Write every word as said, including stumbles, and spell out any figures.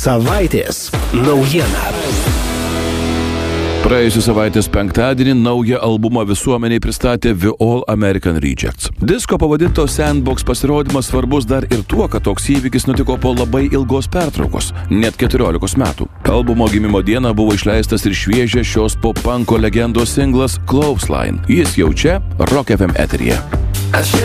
Savaitės naujiena. Praėjusią savaitės penktadienį naują albumą visuomeniai pristatė The All American Rejects. Disko pavadinto Sandbox pasirodymas svarbus dar ir tuo, kad toks įvykis nutiko po labai ilgos pertraukos, net keturiolikos metų. Albumo gimimo dieną buvo išleistas ir šviežias šios pop-punko legendos singlas Clothesline. Jis jau čia, Rock F M eteryje.